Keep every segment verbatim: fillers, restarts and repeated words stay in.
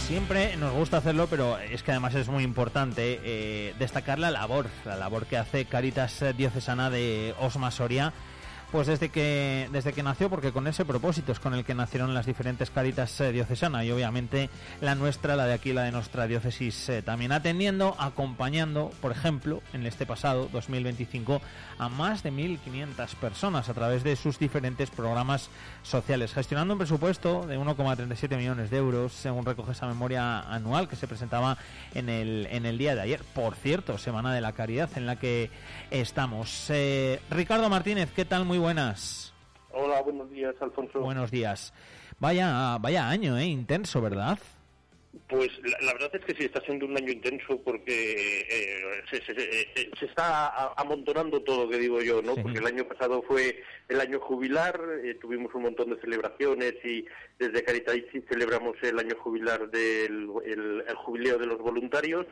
Siempre nos gusta hacerlo, pero es que además es muy importante eh, destacar la labor, la labor que hace Cáritas Diocesana de Osma Soria, pues desde que desde que nació, porque con ese propósito es con el que nacieron las diferentes Cáritas eh, Diocesanas, y obviamente la nuestra, la de aquí, la de nuestra diócesis, eh, también atendiendo, acompañando, por ejemplo, en este pasado dos mil veinticinco, a más de mil quinientas personas a través de sus diferentes programas sociales, gestionando un presupuesto de uno coma treinta y siete millones de euros, según recoge esa memoria anual que se presentaba en el en el día de ayer. Por cierto, Semana de la Caridad en la que estamos. Eh, Ricardo Martínez, ¿qué tal? Muy buenas. Hola, buenos días, Alfonso. Buenos días. Vaya, vaya año, ¿eh? Intenso, ¿verdad? Pues la, la verdad es que sí, está siendo un año intenso porque eh, se, se, se, se está amontonando todo, que digo yo, ¿no? Sí. Porque el año pasado fue el año jubilar, eh, tuvimos un montón de celebraciones y desde Caritatis celebramos el año jubilar del el, el jubileo de los voluntarios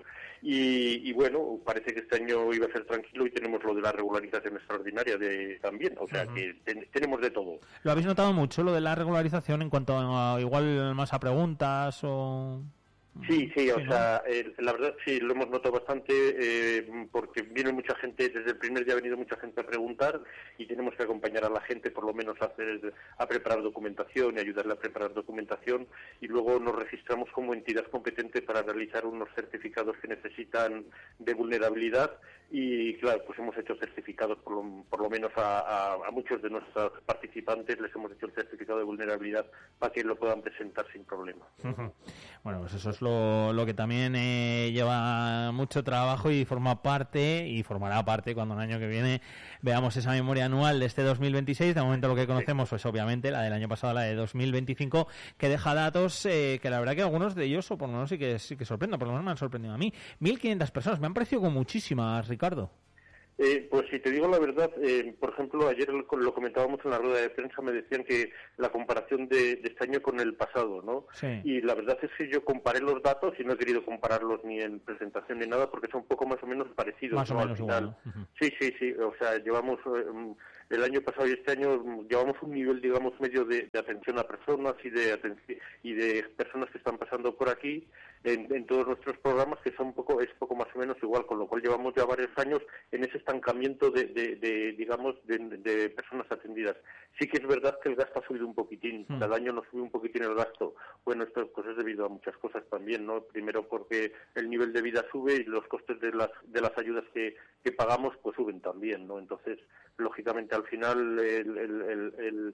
y, y bueno, parece que este año iba a ser tranquilo y tenemos lo de la regularización extraordinaria de, también, o sea uh-huh. que ten, tenemos de todo. ¿Lo habéis notado mucho, lo de la regularización, en cuanto a igual más a preguntas o...? Sí, sí, o sí, sea, ¿no? eh, la verdad sí, lo hemos notado bastante eh, porque viene mucha gente, desde el primer día ha venido mucha gente a preguntar y tenemos que acompañar a la gente por lo menos a, hacer, a preparar documentación y ayudarle a preparar documentación y luego nos registramos como entidad competente para realizar unos certificados que necesitan de vulnerabilidad y claro, pues hemos hecho certificados por lo, por lo menos a, a, a muchos de nuestros participantes, les hemos hecho el certificado de vulnerabilidad para que lo puedan presentar sin problema. Uh-huh. Bueno, pues eso es lo, lo que también eh, lleva mucho trabajo y forma parte y formará parte cuando el año que viene veamos esa memoria anual de este dos mil veintiséis. De momento lo que conocemos sí. pues obviamente la del año pasado, la de dos mil veinticinco, que deja datos eh, que la verdad que algunos de ellos, o por lo menos sí que sí que sorprenden, por lo menos me han sorprendido a mí. mil quinientas personas, me han parecido como muchísimas, Ricardo. Eh, pues si te digo la verdad, eh, por ejemplo, ayer lo, lo comentábamos en la rueda de prensa, me decían que la comparación de, de este año con el pasado, ¿no? Sí. Y la verdad es que yo comparé los datos y no he querido compararlos ni en presentación ni nada porque son un poco más o menos parecidos. Más ¿no? o menos Al final. Igual. Uh-huh. Sí, sí, sí, o sea, llevamos eh, el año pasado y este año llevamos un nivel, digamos, medio de, de atención a personas y de atención, y de personas que están pasando por aquí en, en todos nuestros programas que son un poco, es poco más o menos igual, con lo cual llevamos ya varios años en ese estancamiento de, de, de digamos, de, de personas atendidas. Sí que es verdad que el gasto ha subido un poquitín, mm. cada año nos sube un poquitín el gasto. Bueno, esto pues es debido a muchas cosas también, ¿no? Primero porque el nivel de vida sube y los costes de las de las ayudas que, que pagamos pues suben también, ¿no? Entonces, lógicamente al final el, el, el, el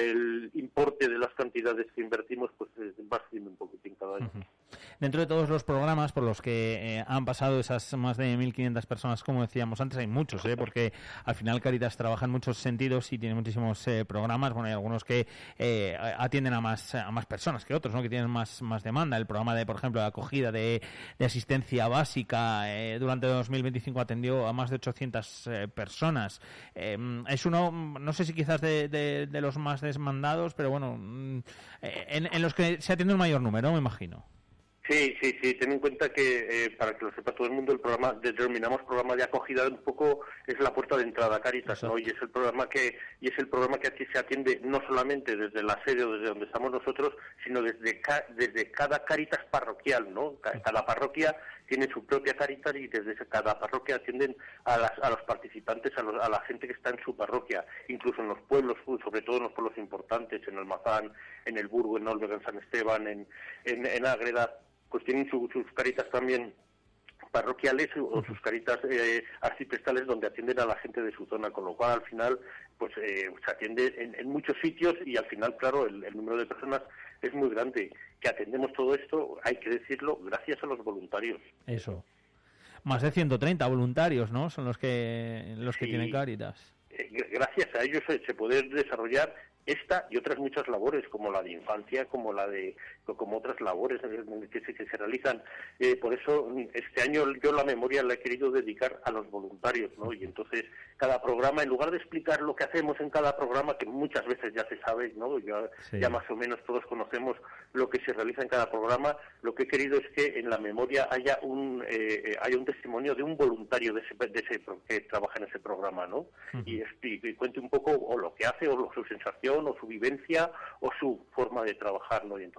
el importe de las cantidades que invertimos pues va subiendo un poquitín cada año. Uh-huh. Dentro de todos los programas por los que eh, han pasado esas más de mil quinientas personas, como decíamos antes, hay muchos, ¿eh? Porque al final Cáritas trabaja en muchos sentidos y tiene muchísimos eh, programas. Bueno, hay algunos que eh, atienden a más a más personas que otros, ¿no? Que tienen más más demanda. El programa de, por ejemplo, de acogida de, de asistencia básica eh, durante dos mil veinticinco atendió a más de ochocientas eh, personas. Eh, es uno, no sé si quizás de, de, de los más desmandados, pero bueno, en, en los que se atiende un mayor número, me imagino. Sí, sí, sí. Ten en cuenta que, eh, para que lo sepa todo el mundo, el programa, determinamos programa de acogida un poco es la puerta de entrada a Cáritas, Exacto. ¿no? Y es el programa que y es el programa que aquí se atiende no solamente desde la sede o desde donde estamos nosotros, sino desde ca, desde cada Cáritas parroquial, ¿no? Cada parroquia tiene su propia Cáritas y desde cada parroquia atienden a, las, a los participantes, a, los, a la gente que está en su parroquia, incluso en los pueblos, sobre todo en los pueblos importantes, en Almazán, en El Burgo, en Olvega, en San Esteban, en, en, en Ágreda, pues tienen su, sus Cáritas también parroquiales o sus Cáritas eh, arciprestales donde atienden a la gente de su zona, con lo cual al final pues eh, se atiende en, en muchos sitios y al final, claro, el, el número de personas es muy grande. Que atendemos todo esto, hay que decirlo, gracias a los voluntarios. Eso. Más de ciento treinta voluntarios, ¿no? Son los que los que sí, tienen Cáritas. Eh, gracias a ellos se, se puede desarrollar esta y otras muchas labores, como la de infancia, como la de como otras labores que se, que se realizan. Eh, por eso, este año yo la memoria la he querido dedicar a los voluntarios, ¿no? Y entonces, cada programa, en lugar de explicar lo que hacemos en cada programa, que muchas veces ya se sabe, ¿no? Ya, sí. ya más o menos todos conocemos lo que se realiza en cada programa, lo que he querido es que en la memoria haya un eh, haya un testimonio de un voluntario de ese, de ese que trabaja en ese programa, ¿no? Uh-huh. Y, y, y cuente un poco o lo que hace, o lo, su sensación, o su vivencia, o su forma de trabajar, ¿no? Y entonces,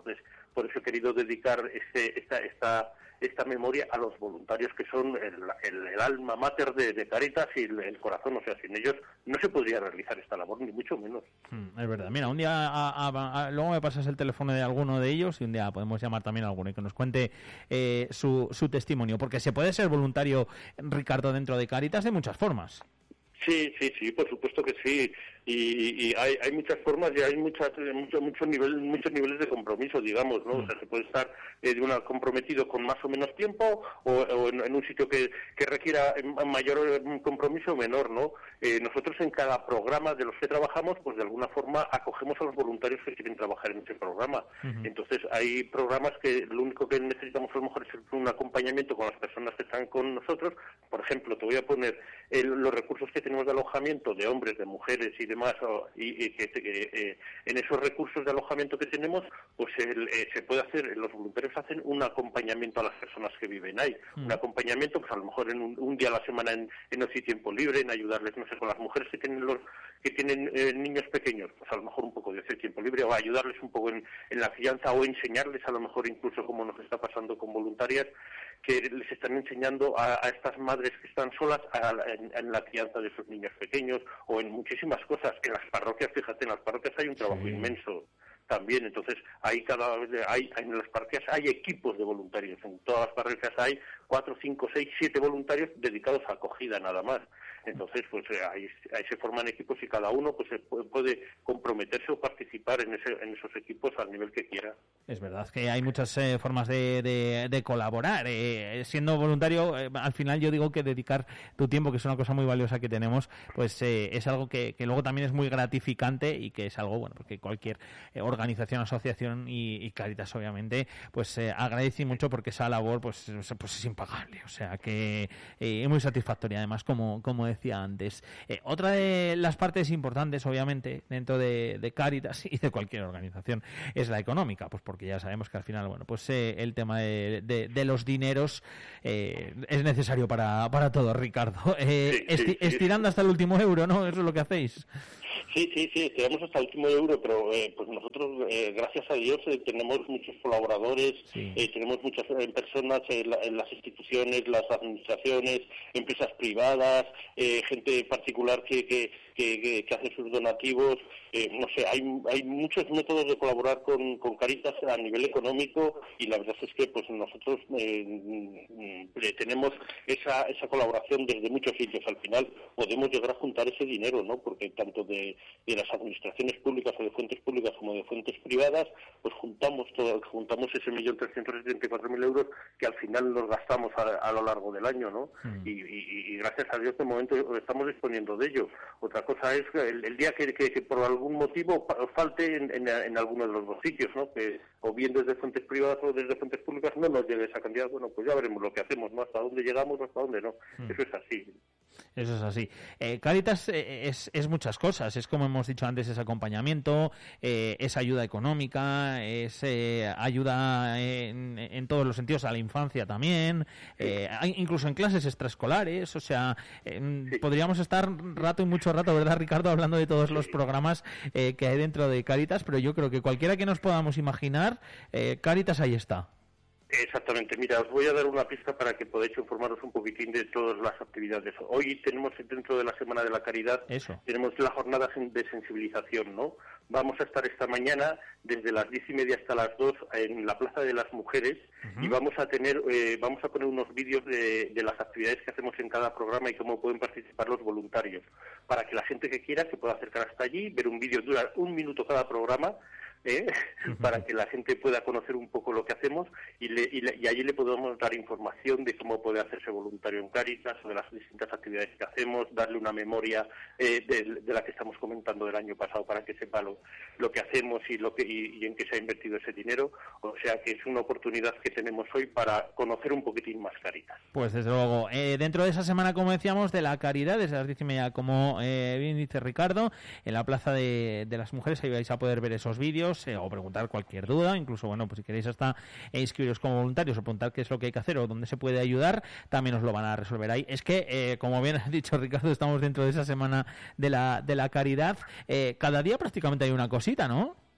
por eso he querido dedicar este, esta, esta, esta memoria a los voluntarios que son el, el, el alma mater de, de Cáritas y el, el corazón, o sea, sin ellos no se podría realizar esta labor, ni mucho menos. Mm, es verdad. Mira, un día, a, a, a, luego me pasas el teléfono de alguno de ellos y un día podemos llamar también a alguno y que nos cuente eh, su, su testimonio, porque se puede ser voluntario, Ricardo, dentro de Cáritas de muchas formas. Sí, sí, sí, por supuesto que sí. Y, y hay, hay muchas formas y hay muchas muchos muchos niveles muchos niveles de compromiso, digamos, ¿no? O sea, se puede estar eh, de una comprometido con más o menos tiempo o, o en, en un sitio que, que requiera mayor compromiso o menor, ¿no? Eh, nosotros en cada programa de los que trabajamos, pues de alguna forma acogemos a los voluntarios que quieren trabajar en ese programa. Uh-huh. Entonces hay programas que lo único que necesitamos a lo mejor es un acompañamiento con las personas que están con nosotros. Por ejemplo, te voy a poner el, los recursos que tenemos de alojamiento de hombres, de mujeres y demás, o, y, y que, que eh, en esos recursos de alojamiento que tenemos, pues el, eh, se puede hacer, los voluntarios hacen un acompañamiento a las personas que viven ahí, mm. un acompañamiento, pues a lo mejor en un, un día a la semana en, en ocio y tiempo libre, en ayudarles, no sé, con las mujeres que tienen los que tienen eh, niños pequeños, pues a lo mejor un poco de ocio y tiempo libre, o ayudarles un poco en, en la crianza, o enseñarles a lo mejor incluso como nos está pasando con voluntarias, que les están enseñando a, a estas madres que están solas a, en, en la crianza de sus niños pequeños, o en muchísimas cosas. En las parroquias, fíjate, en las parroquias hay un trabajo sí. inmenso también, entonces ahí cada vez hay, en las parroquias hay equipos de voluntarios, en todas las parroquias hay cuatro, cinco, seis, siete voluntarios dedicados a acogida nada más. Entonces, pues ahí, ahí se forman equipos y cada uno pues puede, puede comprometerse o participar en, ese, en esos equipos al nivel que quiera. Es verdad que hay muchas eh, formas de, de, de colaborar. Eh, siendo voluntario, eh, al final yo digo que dedicar tu tiempo, que es una cosa muy valiosa que tenemos, pues eh, es algo que, que luego también es muy gratificante y que es algo, bueno, porque cualquier eh, organización, asociación y, y Cáritas, obviamente, pues eh, agradece mucho porque esa labor pues, pues es impagable. O sea que eh, es muy satisfactoria, además, como, como decía antes. Eh, otra de las partes importantes, obviamente, dentro de, de Cáritas y de cualquier organización es la económica, pues porque ya sabemos que al final, bueno, pues eh, el tema de, de, de los dineros eh, es necesario para, para todo, Ricardo. Eh, sí, esti- sí, sí. Estirando hasta el último euro, ¿no? Eso es lo que hacéis. Sí, sí, sí, estiramos hasta el último euro, pero eh, pues nosotros, eh, gracias a Dios, eh, tenemos muchos colaboradores, sí. eh, tenemos muchas eh, personas en, la, en las instituciones, las administraciones, empresas privadas, eh, gente particular que, que, que, que hace sus donativos. Eh, no sé, hay hay muchos métodos de colaborar con, con Cáritas a nivel económico y la verdad es que pues nosotros eh, tenemos esa esa colaboración desde muchos sitios. Al final podemos llegar a juntar ese dinero, ¿no? Porque tanto de, de las administraciones públicas o de fuentes públicas como de fuentes privadas, pues juntamos todo, juntamos ese millón trescientos setenta y cuatro mil euros que al final nos gastamos a, a lo largo del año, ¿no? Mm. Y, y, y gracias a Dios de momento estamos disponiendo de ello. Otra cosa es que el, el día que, que, que por algún algún motivo falte en, en, en alguno de los dos sitios, ¿no? Que o bien desde fuentes privadas o desde fuentes públicas no nos llegue esa cantidad, bueno, pues ya veremos lo que hacemos, ¿no? Hasta dónde llegamos o hasta dónde no. Mm. Eso es así. Eso es así. Eh, Cáritas eh, es, es muchas cosas. Es, como hemos dicho antes, es acompañamiento, eh, es ayuda económica, es eh, ayuda en, en todos los sentidos a la infancia también, eh, hay, incluso en clases extraescolares. O sea, eh, sí. podríamos estar rato y mucho rato, ¿verdad, Ricardo?, hablando de todos los programas eh, que hay dentro de Cáritas, pero yo creo que cualquiera que nos podamos imaginar, eh, Cáritas ahí está. Exactamente. Mira, os voy a dar una pista para que podáis informaros un poquitín de todas las actividades. Hoy tenemos, dentro de la Semana de la Caridad, Eso. tenemos la jornada de sensibilización, ¿no? Vamos a estar esta mañana desde las diez y media hasta las dos en la Plaza de las Mujeres uh-huh. y vamos a tener, eh, vamos a poner unos vídeos de, de las actividades que hacemos en cada programa y cómo pueden participar los voluntarios, para que la gente que quiera se pueda acercar hasta allí, ver un vídeo, dura un minuto cada programa, ¿Eh? Uh-huh. para que la gente pueda conocer un poco lo que hacemos y, le, y, le, y allí le podemos dar información de cómo puede hacerse voluntario en Cáritas o de las distintas actividades que hacemos, darle una memoria eh, de, de la que estamos comentando del año pasado para que sepa lo, lo que hacemos y, lo que, y, y en qué se ha invertido ese dinero. O sea que es una oportunidad que tenemos hoy para conocer un poquitín más Cáritas. Pues desde luego, eh, dentro de esa semana, como decíamos, de la caridad, desde las diez y media, como eh, bien dice Ricardo, en la Plaza de, de las Mujeres, ahí vais a poder ver esos vídeos. Eh, o preguntar cualquier duda, incluso, bueno, pues si queréis hasta eh, inscribiros como voluntarios o preguntar qué es lo que hay que hacer o dónde se puede ayudar, también os lo van a resolver ahí. Es que, eh, como bien ha dicho Ricardo, estamos dentro de esa semana de la de la caridad. Eh, cada día prácticamente hay una cosita, ¿no?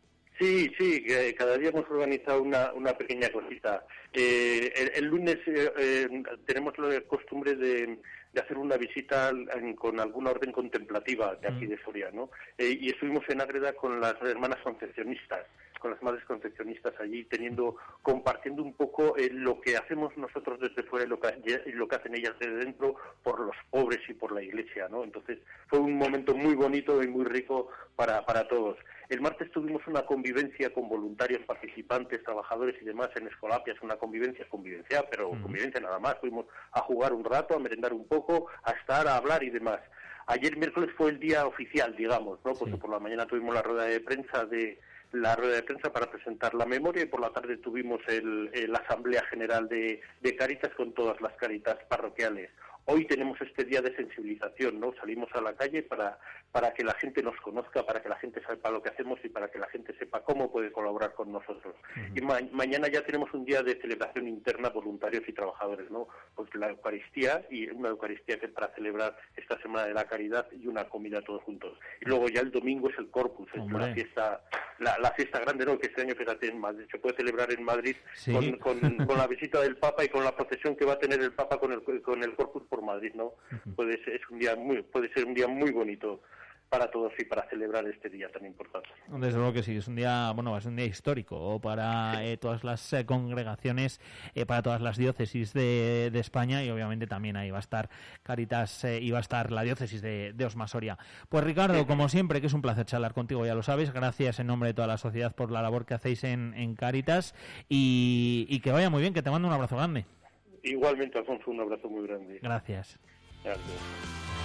Sí, sí, que cada día hemos organizado una, una pequeña cosita. Eh, el, el lunes eh, eh, tenemos la costumbre de, de hacer una visita en, con alguna orden contemplativa de aquí de Soria, ¿no? Eh, y estuvimos en Ágreda con las hermanas concepcionistas, con las madres concepcionistas allí, teniendo, compartiendo un poco eh, lo que hacemos nosotros desde fuera y lo que, y lo que hacen ellas desde dentro por los pobres y por la Iglesia, ¿no? Entonces fue un momento muy bonito y muy rico para, para todos. El martes tuvimos una convivencia con voluntarios, participantes, trabajadores y demás en Escolapias, una convivencia, convivencia, pero uh-huh. convivencia nada más. Fuimos a jugar un rato, a merendar un poco, a estar, a hablar y demás. Ayer miércoles fue el día oficial, digamos, ¿no? Porque sí. por la mañana tuvimos la rueda de prensa de la rueda de prensa para presentar la memoria y por la tarde tuvimos el, el, la Asamblea General de, de Cáritas con todas las Cáritas parroquiales. Hoy tenemos este día de sensibilización, ¿no? Salimos a la calle para, para que la gente nos conozca, para que la gente sepa lo que hacemos y para que la gente sepa cómo puede colaborar con nosotros. Uh-huh. Y ma- mañana ya tenemos un día de celebración interna, voluntarios y trabajadores, ¿no? Pues la Eucaristía, y una Eucaristía que es para celebrar esta Semana de la Caridad y una comida todos juntos. Y luego ya el domingo es el Corpus, es la fiesta, la, la fiesta grande, ¿no? Que este año, fíjate, en Madrid, se puede celebrar en Madrid sí. con, con, con la visita del Papa y con la procesión que va a tener el Papa con el, con el Corpus por Madrid, ¿no? Uh-huh. Puede ser, es un día muy, puede ser un día muy bonito para todos y para celebrar este día tan importante. Desde luego que sí, es un día, bueno, es un día histórico para sí. eh, todas las eh, congregaciones, eh, para todas las diócesis de, de España y obviamente también ahí va a estar Cáritas eh, y va a estar la diócesis de, de Osma Soria. Pues Ricardo, sí. como siempre, que es un placer charlar contigo, ya lo sabes, gracias en nombre de toda la sociedad por la labor que hacéis en, en Cáritas y, y que vaya muy bien, que te mando un abrazo grande. Igualmente, Alfonso, un abrazo muy grande. Gracias. Gracias.